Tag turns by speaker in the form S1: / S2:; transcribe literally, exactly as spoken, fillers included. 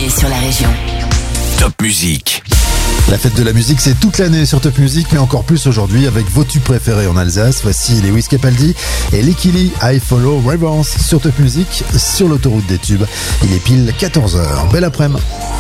S1: arrivée sur la région.
S2: Top Musique.
S3: La fête de la musique, c'est toute l'année sur Top Music, mais encore plus aujourd'hui avec vos tubes préférés en Alsace. Voici Lewis Capaldi et Licky Lee, I Follow Reverence sur Top Music, sur l'autoroute des tubes. Il est pile quatorze heures. Belle après-midi.